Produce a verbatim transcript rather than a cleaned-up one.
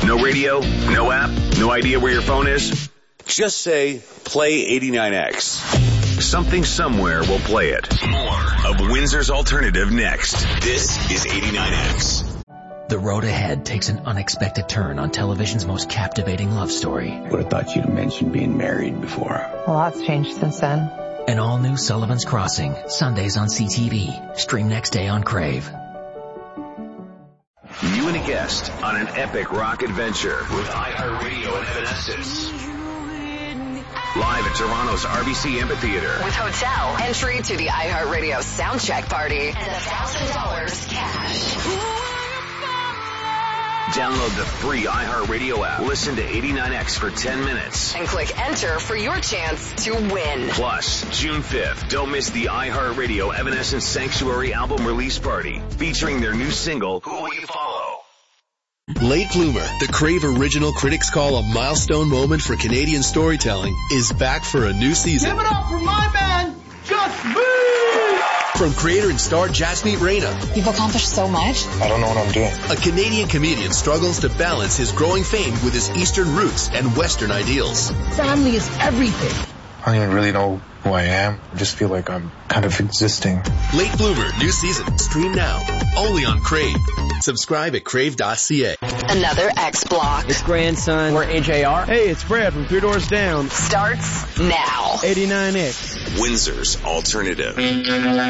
No radio? No app? No idea where your phone is? Just say, play eighty-nine X. Something somewhere will play it. More of Windsor's Alternative next. This is eighty-nine X. The road ahead takes an unexpected turn on television's most captivating love story. Would have thought you'd have mentioned being married before. A lot's changed since then. An all-new Sullivan's Crossing, Sundays on C T V. Stream next day on Crave. You and a guest on an epic rock adventure with iHeartRadio and Evanescence. Live at Toronto's R B C Amphitheater. With hotel, entry to the iHeartRadio Soundcheck Party, and one thousand dollars cash. Download the free iHeartRadio app. Listen to eighty-nine X for ten minutes. And click enter for your chance to win. Plus, June fifth, don't miss the iHeartRadio Evanescence Sanctuary album release party, featuring their new single, Who Will You Follow? Late Bloomer, the Crave original critics call a milestone moment for Canadian storytelling, is back for a new season. Give it up for my man, Just Me! From creator and star Jasmeet Reina. You've accomplished so much. I don't know what I'm doing. A Canadian comedian struggles to balance his growing fame with his Eastern roots and Western ideals. Family is everything. I don't even really know who I am. I just feel like I'm kind of existing. Late Bloomer, new season. Stream now. Only on Crave. Subscribe at crave dot c a. Another X Block. It's Grandson. We're A J R. Hey, it's Brad from Three Doors Down. Starts now. eighty-nine X. Windsor's Alternative.